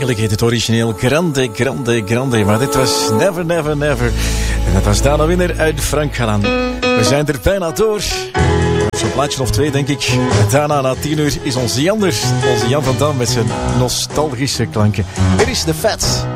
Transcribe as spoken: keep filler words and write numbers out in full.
Eigenlijk heet het origineel Grande, Grande, Grande. Maar dit was Never, Never, Never. En dat was Dana Winner uit Frank Galan. We zijn er bijna door. Zo'n plaatje of twee, denk ik. Daarna, na tien uur, is onze Jan er. Onze Jan van Dam met zijn nostalgische klanken. Hier is de Fats.